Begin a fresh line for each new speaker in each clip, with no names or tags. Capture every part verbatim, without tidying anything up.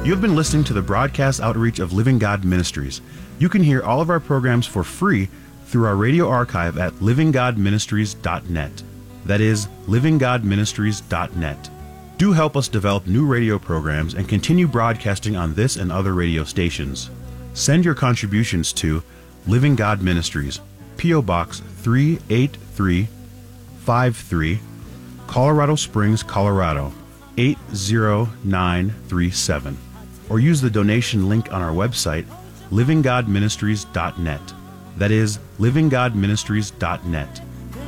You have been listening to the broadcast outreach of Living God Ministries. You can hear all of our programs for free through our radio archive at living god ministries dot net. That is, living god ministries dot net. Do help us develop new radio programs and continue broadcasting on this and other radio stations. Send your contributions to Living God Ministries, P O. Box three eight three five three, Colorado Springs, Colorado eight zero nine three seven, or use the donation link on our website, living god ministries dot net. That is, living god ministries dot net.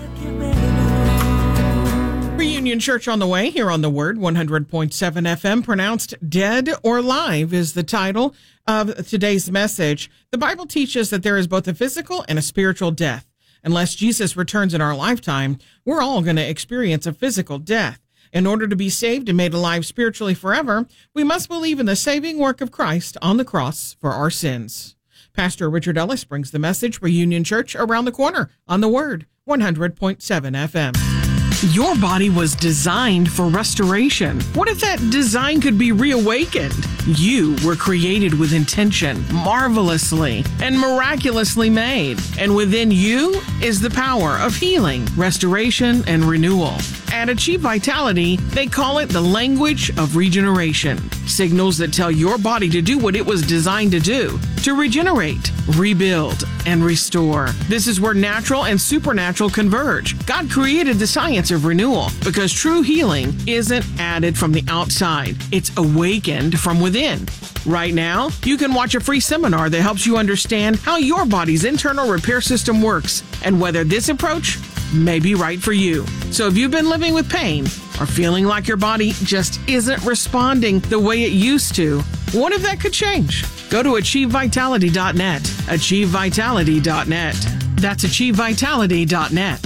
Reunion Church on the way here on The Word, one hundred point seven F M. Pronounced Dead or Alive is the title of today's message. The Bible teaches that there is both a physical and a spiritual death. Unless Jesus returns in our lifetime, we're all going to experience a physical death. In order to be saved and made alive spiritually forever, we must believe in the saving work of Christ on the cross for our sins. Pastor Richard Ellis brings the message. Reunion Church around the corner on The Word, one hundred point seven F M. Your body was designed for restoration. What if that design could be reawakened? You were created with intention, marvelously and miraculously made. And within you is the power of healing, restoration, and renewal. At Achieve Vitality, they call it the language of regeneration. Signals that tell your body to do what it was designed to do, to regenerate, rebuild, and restore. This is where natural and supernatural converge. God created the science of renewal because true healing isn't added from the outside. It's awakened from within. Right now, you can watch a free seminar that helps you understand how your body's internal repair system works and whether this approach may be right for you. So if you've been living with pain or feeling like your body just isn't responding the way it used to, what if that could change? Go to achieve vitality dot net. achieve vitality dot net. That's achieve vitality dot net.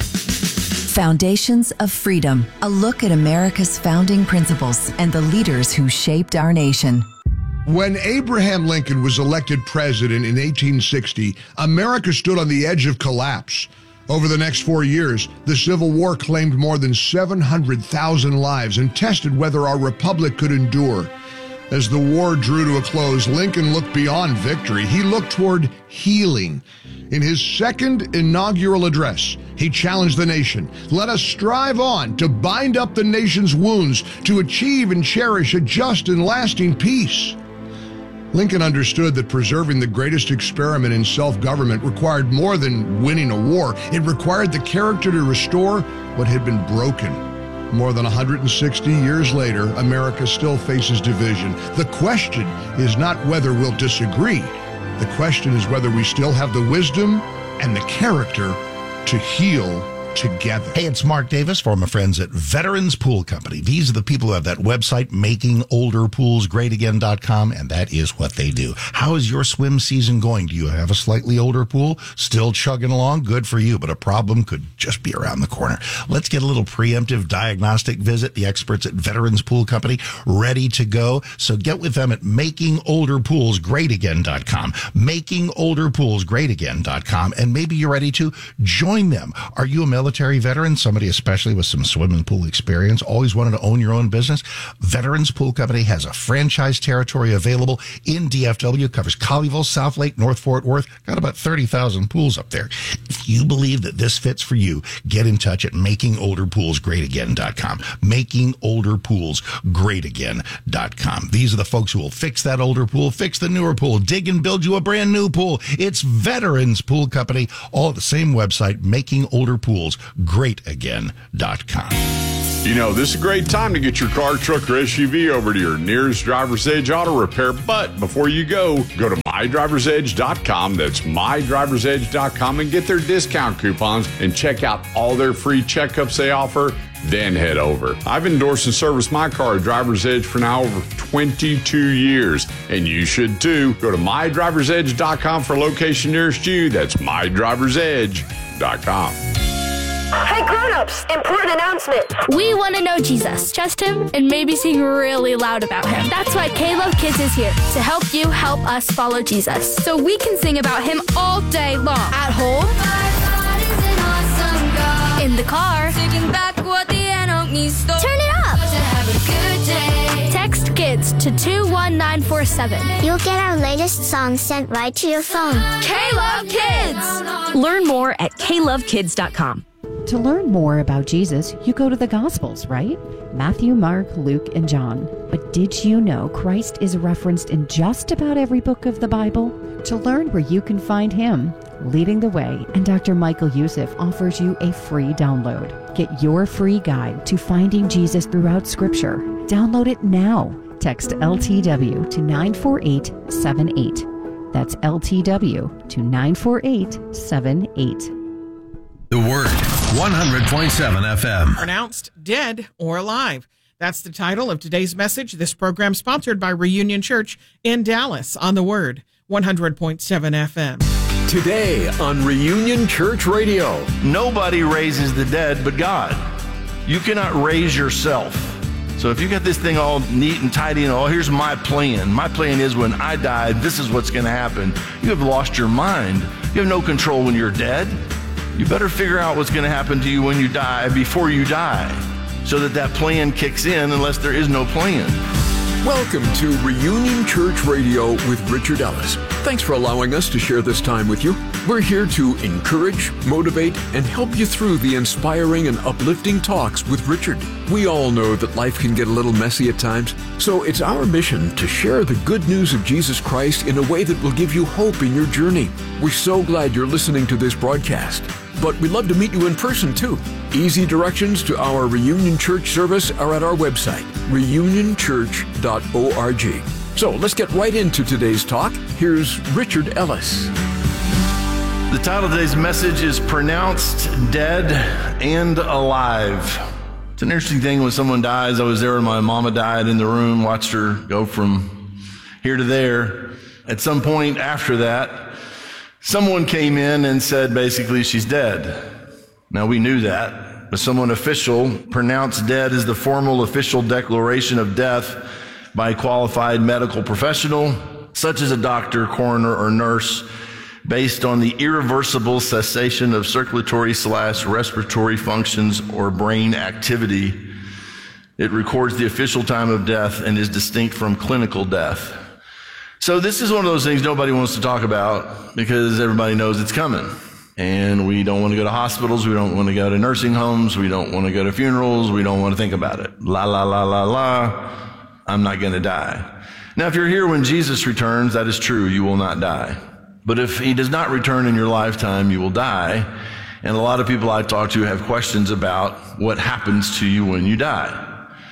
Foundations of Freedom, a look at America's founding principles and the leaders who shaped our nation.
When Abraham Lincoln was elected president in eighteen sixty, America stood on the edge of collapse. Over the next four years, the Civil War claimed more than seven hundred thousand lives and tested whether our republic could endure. As the war drew to a close, Lincoln looked beyond victory. He looked toward healing. In his second inaugural address, he challenged the nation. Let us strive on to bind up the nation's wounds, to achieve and cherish a just and lasting peace. Lincoln understood that preserving the greatest experiment in self-government required more than winning a war. It required the character to restore what had been broken. More than one hundred sixty years later, America still faces division. The question is not whether we'll disagree. The question is whether we still have the wisdom and the character to heal together.
Hey, it's Mark Davis for my friends at Veterans Pool Company. These are the people who have that website, making older pools great again dot com, and that is what they do. How is your swim season going? Do you have a slightly older pool? Still chugging along? Good for you, but a problem could just be around the corner. Let's get a little preemptive diagnostic visit. The experts at Veterans Pool Company ready to go. So get with them at making older pools great again dot com, making older pools great again dot com, and maybe you're ready to join them. Are you a military veteran, somebody especially with some swimming pool experience, always wanted to own your own business? Veterans Pool Company has a franchise territory available in D F W, covers Colleyville, South Lake, North Fort Worth, got about thirty thousand pools up there. If you believe that this fits for you, get in touch at making older pools great again dot com, making older pools great again dot com. These are the folks who will fix that older pool, fix the newer pool, dig and build you a brand new pool. It's Veterans Pool Company, all at the same website, making older pools great again dot com.
You know, this is a great time to get your car, truck, or S U V over to your nearest Driver's Edge auto repair. But before you go, go to my drivers edge dot com. That's my drivers edge dot com and get their discount coupons and check out all their free checkups they offer. Then head over. I've endorsed and serviced my car at Driver's Edge for now over twenty-two years, and you should too. Go to my drivers edge dot com for a location nearest you. That's my drivers edge dot com.
Hey grown-ups, important announcement.
We want to know Jesus, trust him, and maybe sing really loud about him. That's why K-Love Kids is here to help you help us follow Jesus. So we can sing about him all day long. At home, awesome in the car, back what the enemy stole. Turn it up. Have a good day. Text KIDS Kids to two one nine four seven.
You'll get our latest songs sent right to your phone.
K-Love Kids!
Learn more at k love kids dot com.
To learn more about Jesus, you go to the Gospels, right? Matthew, Mark, Luke, and John. But did you know Christ is referenced in just about every book of the Bible? To learn where you can find him, Leading the Way and Doctor Michael Youssef offers you a free download. Get your free guide to finding Jesus throughout Scripture. Download it now. Text L T W to nine four eight seven eight. That's L T W to nine four eight seven eight.
The Word, one hundred point seven F M.
Pronounced dead or alive. That's the title of today's message. This program sponsored by Reunion Church in Dallas on The Word, one hundred point seven F M.
Today on Reunion Church Radio.
Nobody raises the dead but God. You cannot raise yourself. So if you got this thing all neat and tidy and, oh, here's my plan. My plan is when I die, this is what's going to happen. You have lost your mind. You have no control when you're dead. You better figure out what's going to happen to you when you die before you die so that that plan kicks in unless there is no plan.
Welcome to Reunion Church Radio with Richard Ellis. Thanks for allowing us to share this time with you. We're here to encourage, motivate, and help you through the inspiring and uplifting talks with Richard. We all know that life can get a little messy at times, so it's our mission to share the good news of Jesus Christ in a way that will give you hope in your journey. We're so glad you're listening to this broadcast. But we'd love to meet you in person, too. Easy directions to our Reunion Church service are at our website, reunion church dot org. So let's get right into today's talk. Here's Richard Ellis.
The title of today's message is Pronounced Dead and Alive. It's an interesting thing when someone dies. I was there when my mama died in the room, watched her go from here to there. At some point after that, someone came in and said, basically, she's dead. Now, we knew that, but someone official pronounced dead as the formal official declaration of death by a qualified medical professional, such as a doctor, coroner, or nurse, based on the irreversible cessation of circulatory slash respiratory functions or brain activity. It records the official time of death and is distinct from clinical death. So this is one of those things nobody wants to talk about because everybody knows it's coming. And we don't want to go to hospitals. We don't want to go to nursing homes. We don't want to go to funerals. We don't want to think about it. La, la, la, la, la. I'm not going to die. Now, if you're here when Jesus returns, that is true. You will not die. But if he does not return in your lifetime, you will die. And a lot of people I talk to have questions about what happens to you when you die.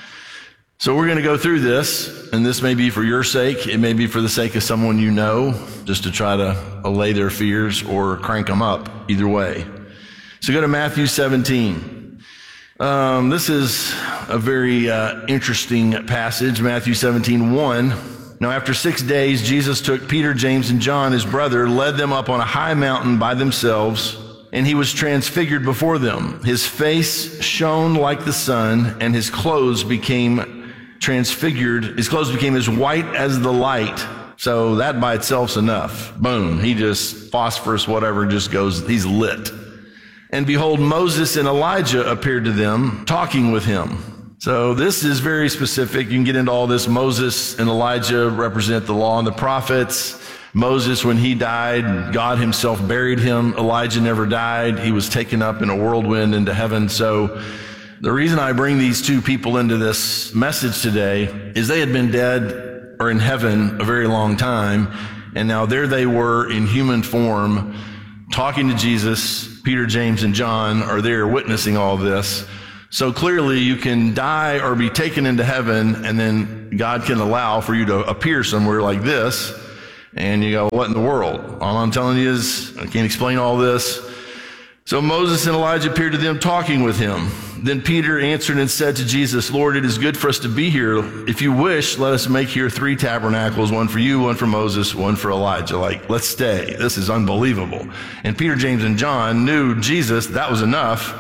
So we're going to go through this, and this may be for your sake. It may be for the sake of someone you know, just to try to allay their fears or crank them up, either way. So go to Matthew seventeen. Um, this is a very uh, interesting passage, Matthew seventeen, one. Now after six days, Jesus took Peter, James, and John, his brother, led them up on a high mountain by themselves, and he was transfigured before them. His face shone like the sun, and his clothes became transfigured. His clothes became as white as the light. So that by itself's enough. Boom. He just, phosphorus, whatever, just goes, he's lit. And behold, Moses and Elijah appeared to them, talking with him. So this is very specific. You can get into all this. Moses and Elijah represent the law and the prophets. Moses, when he died, God himself buried him. Elijah never died. He was taken up in a whirlwind into heaven. So the reason I bring these two people into this message today is they had been dead or in heaven a very long time, and now there they were in human form talking to Jesus. Peter, James, and John are there witnessing all this. So clearly you can die or be taken into heaven, and then God can allow for you to appear somewhere like this, and you go, what in the world? All I'm telling you is I can't explain all this. So Moses and Elijah appeared to them talking with him. Then Peter answered and said to Jesus, Lord, it is good for us to be here. If you wish, let us make here three tabernacles, one for you, one for Moses, one for Elijah. Like, let's stay. This is unbelievable. And Peter, James, and John knew Jesus. That was enough.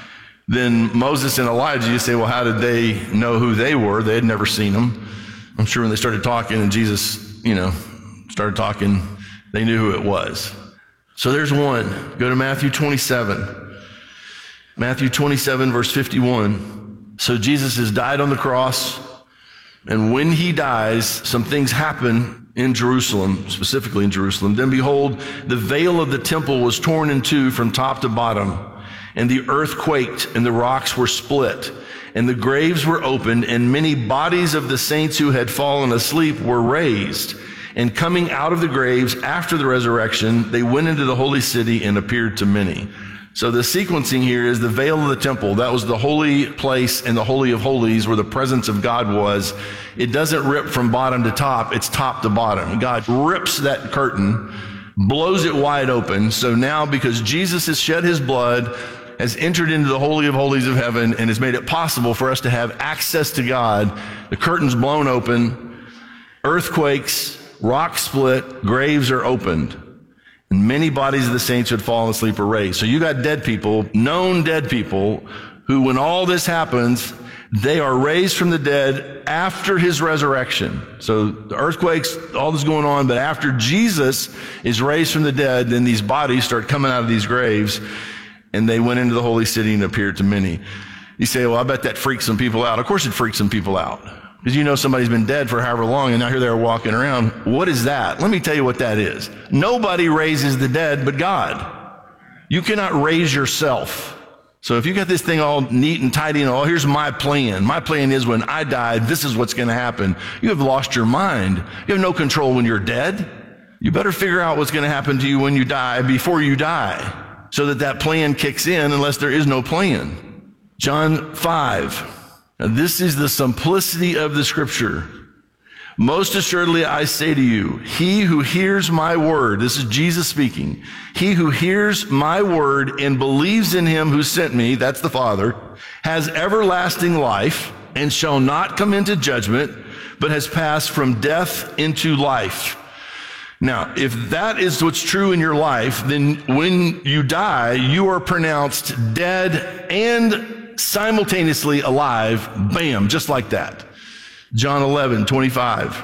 Then Moses and Elijah, you say, well, how did they know who they were? They had never seen him. I'm sure when they started talking and Jesus, you know, started talking, they knew who it was. So there's one. Go to Matthew twenty-seven. Matthew twenty-seven, verse fifty-one. So Jesus has died on the cross, And when he dies, some things happen in Jerusalem, specifically in Jerusalem. Then behold, the veil of the temple was torn in two from top to bottom, and the earth quaked, and the rocks were split, and the graves were opened, and many bodies of the saints who had fallen asleep were raised. And coming out of the graves after the resurrection, they went into the holy city and appeared to many. So the sequencing here is the veil of the temple. That was the holy place and the holy of holies where the presence of God was. It doesn't rip from bottom to top. It's top to bottom. God rips that curtain, blows it wide open. So now, because Jesus has shed his blood, has entered into the holy of holies of heaven, and has made it possible for us to have access to God, the curtain's blown open, earthquakes, rocks split, graves are opened. And many bodies of the saints who had fallen asleep are raised. So you got dead people, known dead people, who when all this happens, they are raised from the dead after his resurrection. So the earthquakes, all this going on, but after Jesus is raised from the dead, then these bodies start coming out of these graves, and they went into the holy city and appeared to many. You say, well, I bet that freaks some people out. Of course it freaks some people out. Because you know somebody's been dead for however long, and now here they're walking around. What is that? Let me tell you what that is. Nobody raises the dead but God. You cannot raise yourself. So if you got this thing all neat and tidy and all, here's my plan. My plan is when I die, this is what's going to happen. You have lost your mind. You have no control when you're dead. You better figure out what's going to happen to you when you die before you die, so that that plan kicks in, unless there is no plan. John five. Now, this is the simplicity of the scripture. Most assuredly, I say to you, he who hears my word, this is Jesus speaking, he who hears my word and believes in him who sent me, that's the Father, has everlasting life and shall not come into judgment, but has passed from death into life. Now, if that is what's true in your life, then when you die, you are pronounced dead and simultaneously alive, bam, just like that. John eleven, twenty-five.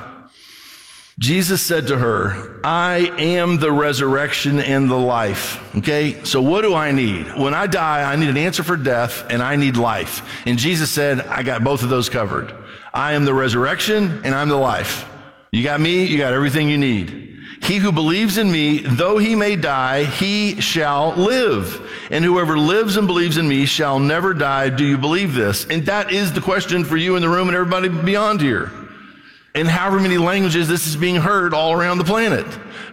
Jesus said to her, I am the resurrection and the life. Okay, so what do I need? When I die, I need an answer for death and I need life. And Jesus said, I got both of those covered. I am the resurrection and I'm the life. You got me, you got everything you need. He who believes in me, though he may die, he shall live. And whoever lives and believes in me shall never die. Do you believe this? And that is the question for you in the room and everybody beyond here. In however many languages this is being heard all around the planet.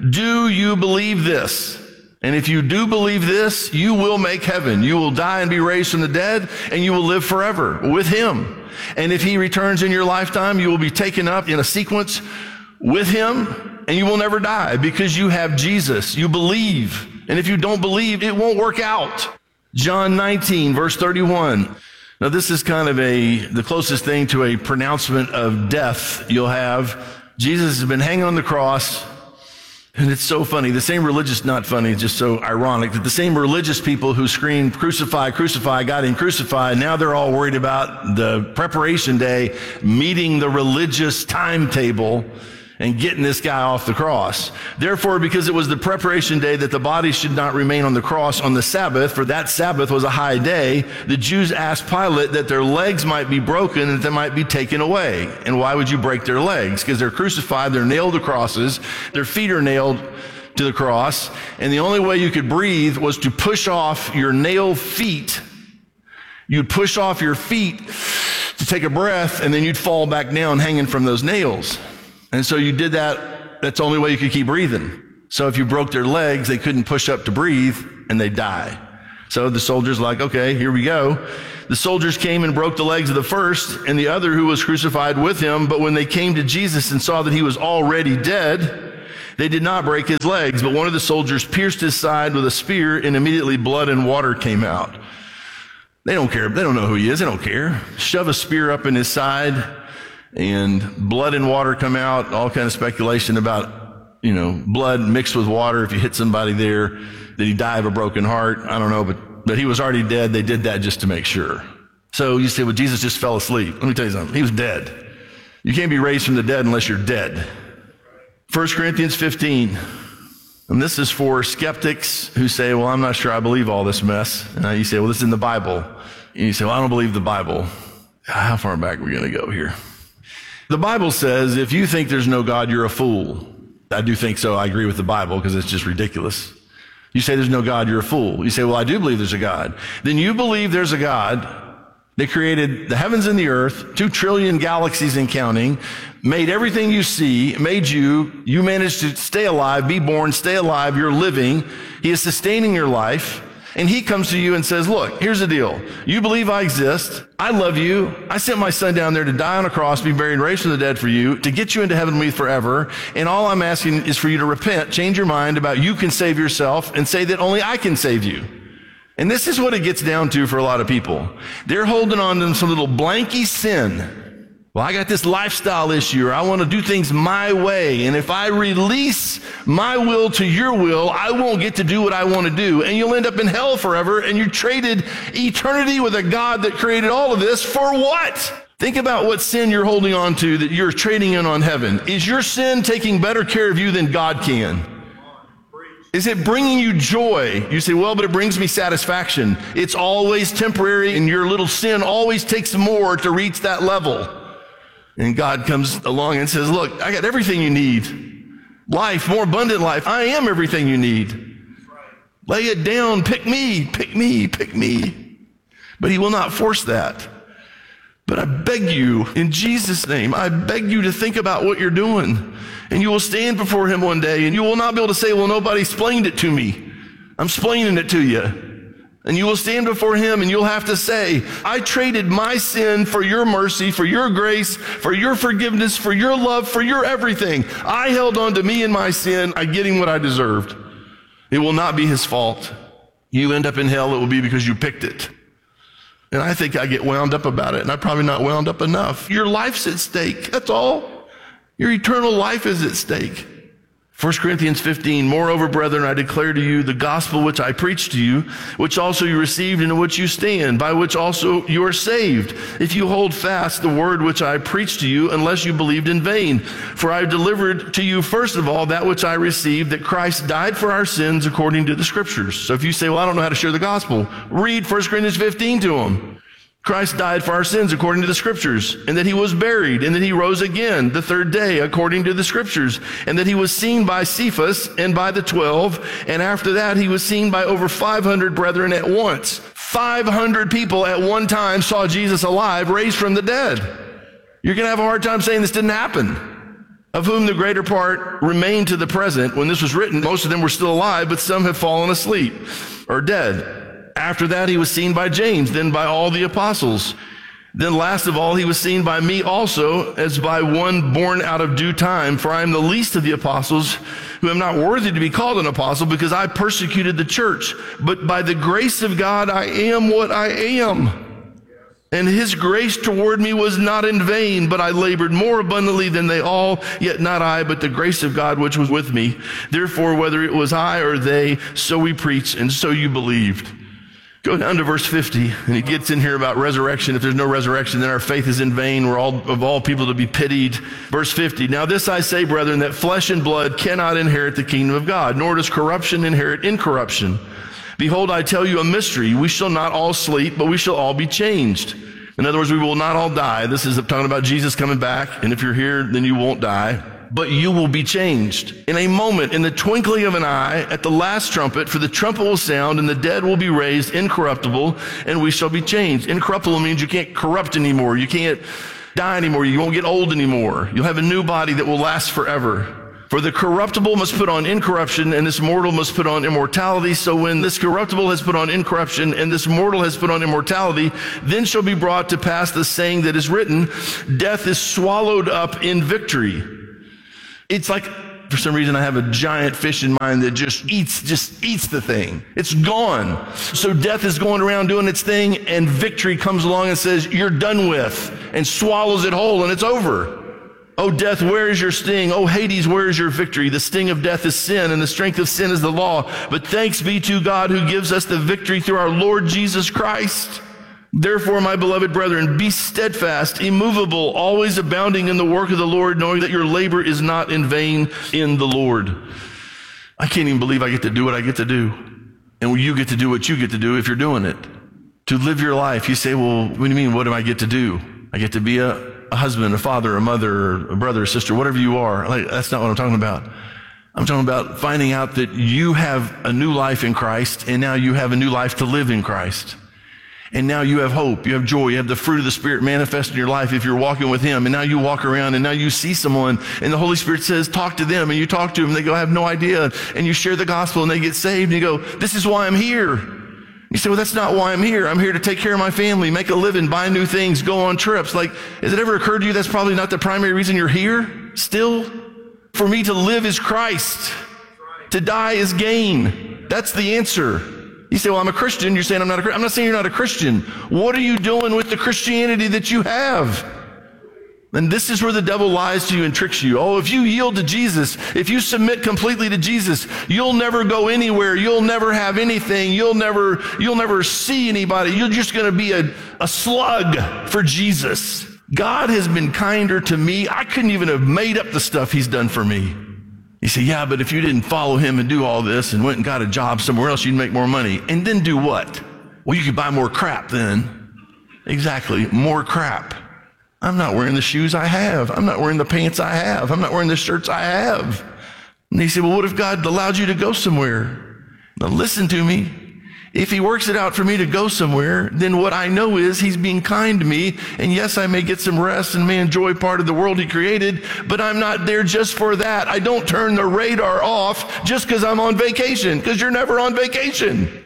Do you believe this? And if you do believe this, you will make heaven. You will die and be raised from the dead, and you will live forever with him. And if he returns in your lifetime, you will be taken up in a sequence with him, and you will never die because you have Jesus. You believe. And if you don't believe, it won't work out. John nineteen, verse thirty-one. Now this is kind of a, the closest thing to a pronouncement of death you'll have. Jesus has been hanging on the cross. And it's so funny. The same religious, not funny, just so ironic, that the same religious people who screamed, crucify, crucify, got him crucified, now they're all worried about the preparation day, meeting the religious timetable and getting this guy off the cross. Therefore, because it was the preparation day that the body should not remain on the cross on the Sabbath, for that Sabbath was a high day, the Jews asked Pilate that their legs might be broken and that they might be taken away. And why would you break their legs? Because they're crucified, they're nailed to crosses, their feet are nailed to the cross, and the only way you could breathe was to push off your nailed feet. You'd push off your feet to take a breath, and then you'd fall back down hanging from those nails. And so you did that, that's the only way you could keep breathing. So if you broke their legs, they couldn't push up to breathe, and they'd die. So the soldiers like, okay, here we go. The soldiers came and broke the legs of the first and the other who was crucified with him. But when they came to Jesus and saw that he was already dead, they did not break his legs. But one of the soldiers pierced his side with a spear, and immediately blood and water came out. They don't care. They don't know who he is. They don't care. Shove a spear up in his side, and blood and water come out. All kind of speculation about, you know, blood mixed with water. If you hit somebody there, did he die of a broken heart? I don't know, but, but he was already dead. They did that just to make sure. So you say, well, Jesus just fell asleep. Let me tell you something. He was dead. You can't be raised from the dead unless you're dead. First Corinthians fifteen. And this is for skeptics who say, well, I'm not sure I believe all this mess. And you say, well, this is in the Bible. And you say, well, I don't believe the Bible. How far back are we going to go here? The Bible says if you think there's no God, you're a fool. I do think so. I agree with the Bible because it's just ridiculous. You say there's no God, you're a fool. You say, well, I do believe there's a God. Then you believe there's a God that created the heavens and the earth, two trillion galaxies and counting, made everything you see, made you. You managed to stay alive, be born, stay alive. You're living. He is sustaining your life. And he comes to you and says, look, here's the deal. You believe I exist. I love you. I sent my son down there to die on a cross, be buried, raised from the dead for you, to get you into heaven with me forever. And all I'm asking is for you to repent, change your mind about you can save yourself, and say that only I can save you. And this is what it gets down to for a lot of people. They're holding on to some little blanky sin. Well, I got this lifestyle issue, or I want to do things my way. And if I release my will to your will, I won't get to do what I want to do. And you'll end up in hell forever, and you traded eternity with a God that created all of this for what? Think about what sin you're holding on to that you're trading in on heaven. Is your sin taking better care of you than God can? Is it bringing you joy? You say, well, but it brings me satisfaction. It's always temporary, and your little sin always takes more to reach that level. And God comes along and says, look, I got everything you need. Life, more abundant life. I am everything you need. Lay it down. Pick me, pick me, pick me. But he will not force that. But I beg you, in Jesus' name, I beg you to think about what you're doing. And you will stand before him one day, and you will not be able to say, well, nobody explained it to me. I'm explaining it to you. And you will stand before him and you'll have to say, I traded my sin for your mercy, for your grace, for your forgiveness, for your love, for your everything. I held on to me and my sin. I'm getting what I deserved. It will not be his fault. You end up in hell, it will be because you picked it. And I think I get wound up about it, and I'm probably not wound up enough. Your life's at stake. That's all. Your eternal life is at stake. First Corinthians fifteen, moreover, brethren, I declare to you the gospel which I preached to you, which also you received and in which you stand, by which also you are saved, if you hold fast the word which I preached to you, unless you believed in vain. For I delivered to you first of all that which I received, that Christ died for our sins according to the scriptures. So if you say, well, I don't know how to share the gospel, read First Corinthians fifteen to them. Christ died for our sins according to the scriptures, and that he was buried, and that he rose again the third day according to the scriptures, and that he was seen by Cephas and by the twelve, and after that he was seen by over five hundred brethren at once. five hundred people at one time saw Jesus alive, raised from the dead. You're going to have a hard time saying this didn't happen. Of whom the greater part remain to the present. When this was written, most of them were still alive, but some have fallen asleep or dead. After that, he was seen by James, then by all the apostles. Then last of all, he was seen by me also, as by one born out of due time. For I am the least of the apostles, who am not worthy to be called an apostle, because I persecuted the church. But by the grace of God, I am what I am. And his grace toward me was not in vain, but I labored more abundantly than they all, yet not I, but the grace of God which was with me. Therefore, whether it was I or they, so we preached, and so you believed. Go down to verse fifty, and he gets in here about resurrection. If there's no resurrection, then our faith is in vain. We're all of all people to be pitied. Verse fifty, now this I say, brethren, that flesh and blood cannot inherit the kingdom of God, nor does corruption inherit incorruption. Behold, I tell you a mystery. We shall not all sleep, but we shall all be changed. In other words, we will not all die. This is talking about Jesus coming back, and if you're here, then you won't die. But you will be changed in a moment, in the twinkling of an eye, at the last trumpet, for the trumpet will sound, and the dead will be raised incorruptible, and we shall be changed. Incorruptible means you can't corrupt anymore. You can't die anymore. You won't get old anymore. You'll have a new body that will last forever. For the corruptible must put on incorruption, and this mortal must put on immortality. So when this corruptible has put on incorruption, and this mortal has put on immortality, then shall be brought to pass the saying that is written, death is swallowed up in victory. It's like, for some reason, I have a giant fish in mind that just eats, just eats the thing. It's gone. So death is going around doing its thing, and victory comes along and says, you're done with, and swallows it whole, and it's over. Oh, death, where is your sting? Oh, Hades, where is your victory? The sting of death is sin, and the strength of sin is the law. But thanks be to God who gives us the victory through our Lord Jesus Christ. Therefore, my beloved brethren, be steadfast, immovable, always abounding in the work of the Lord, knowing that your labor is not in vain in the Lord. I can't even believe I get to do what I get to do. And you get to do what you get to do if you're doing it. To live your life. You say, well, what do you mean? What do I get to do? I get to be a a husband, a father, a mother, a brother, a sister, whatever you are. Like, that's not what I'm talking about. I'm talking about finding out that you have a new life in Christ, and now you have a new life to live in Christ. And now you have hope, you have joy, you have the fruit of the Spirit manifest in your life if you're walking with Him. And now you walk around and now you see someone and the Holy Spirit says, talk to them. And you talk to them and they go, I have no idea. And you share the gospel and they get saved. And you go, this is why I'm here. You say, well, that's not why I'm here. I'm here to take care of my family, make a living, buy new things, go on trips. Like, has it ever occurred to you that's probably not the primary reason you're here still? For me to live is Christ. To die is gain. That's the answer. You say, well, I'm a Christian. You're saying I'm not a Christian. I'm not saying you're not a Christian. What are you doing with the Christianity that you have? And this is where the devil lies to you and tricks you. Oh, if you yield to Jesus, if you submit completely to Jesus, you'll never go anywhere. You'll never have anything. You'll never, you'll never see anybody. You're just going to be a, a slug for Jesus. God has been kinder to me. I couldn't even have made up the stuff He's done for me. You say, yeah, but if you didn't follow Him and do all this and went and got a job somewhere else, you'd make more money. And then do what? Well, you could buy more crap then. Exactly, more crap. I'm not wearing the shoes I have. I'm not wearing the pants I have. I'm not wearing the shirts I have. And he said, well, what if God allowed you to go somewhere? Now listen to me. If He works it out for me to go somewhere, then what I know is He's being kind to me. And yes, I may get some rest and may enjoy part of the world He created, but I'm not there just for that. I don't turn the radar off just because I'm on vacation, because you're never on vacation.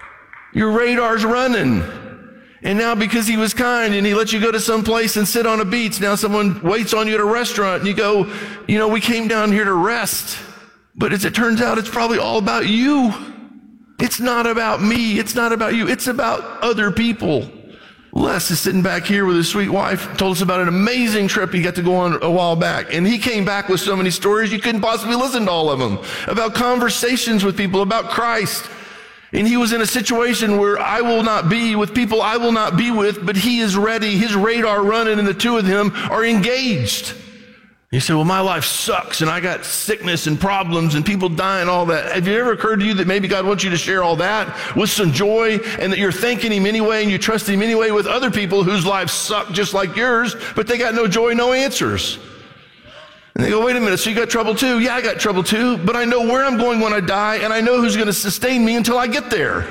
Your radar's running. And now because He was kind and He let you go to some place and sit on a beach, now someone waits on you at a restaurant and you go, you know, we came down here to rest. But as it turns out, it's probably all about you. It's not about me. It's not about you. It's about other people. Les is sitting back here with his sweet wife, told us about an amazing trip he got to go on a while back. And he came back with so many stories, you couldn't possibly listen to all of them, about conversations with people, about Christ. And he was in a situation where I will not be with people I will not be with, but he is ready. His radar running and the two of them are engaged. He said, well, my life sucks and I got sickness and problems and people die and all that. Have you ever occurred to you that maybe God wants you to share all that with some joy and that you're thanking Him anyway and you trust Him anyway with other people whose lives suck just like yours, but they got no joy, no answers? And they go, wait a minute, so you got trouble too? Yeah, I got trouble too, but I know where I'm going when I die and I know who's going to sustain me until I get there.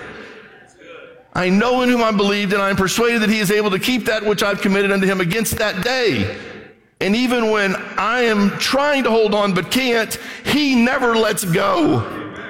I know in whom I believed and I am persuaded that He is able to keep that which I've committed unto Him against that day. And even when I am trying to hold on but can't, He never lets go.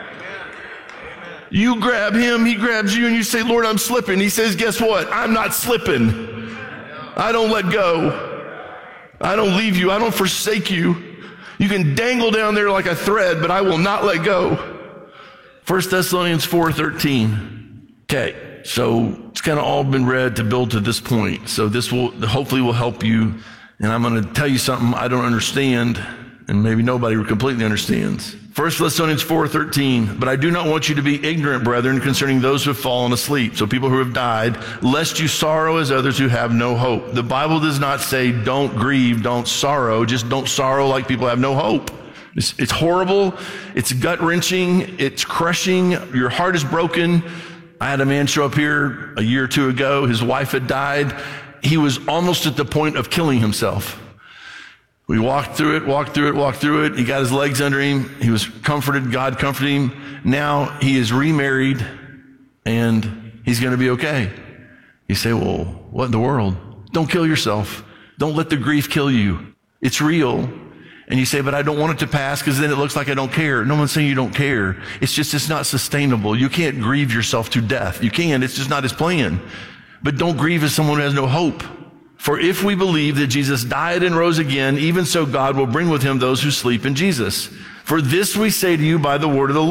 You grab Him, He grabs you, and you say, Lord, I'm slipping. He says, guess what? I'm not slipping. I don't let go. I don't leave you. I don't forsake you. You can dangle down there like a thread, but I will not let go. First Thessalonians four thirteen. Okay, so it's kind of all been read to build to this point. So this will hopefully will help you. And I'm going to tell you something I don't understand, and maybe nobody completely understands. First Thessalonians four thirteen, but I do not want you to be ignorant, brethren, concerning those who have fallen asleep, so people who have died, lest you sorrow as others who have no hope. The Bible does not say don't grieve, don't sorrow, just don't sorrow like people have no hope. It's, it's horrible, it's gut-wrenching, it's crushing, your heart is broken. I had a man show up here a year or two ago, his wife had died. He was almost at the point of killing himself. We walked through it, walked through it, walked through it. He got his legs under him. He was comforted. God comforted him. Now he is remarried and he's going to be okay. You say, well, what in the world? Don't kill yourself. Don't let the grief kill you. It's real. And you say, but I don't want it to pass because then it looks like I don't care. No one's saying you don't care. It's just, it's not sustainable. You can't grieve yourself to death. You can. It's just not His plan. But don't grieve as someone who has no hope. For if we believe that Jesus died and rose again, even so God will bring with Him those who sleep in Jesus. For this we say to you by the word of the Lord.